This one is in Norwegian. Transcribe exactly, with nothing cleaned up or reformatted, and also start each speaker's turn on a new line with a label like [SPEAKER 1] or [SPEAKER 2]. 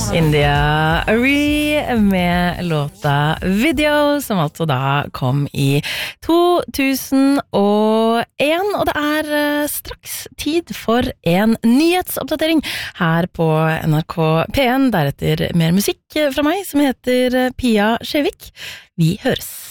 [SPEAKER 1] India Arie med låta Video, som altså da kom i to tusen og en, og det er straks tid for en nyhetsoppdatering her på N R K P en, deretter mer musikk fra meg som heter Pia Skjevik. Vi høres.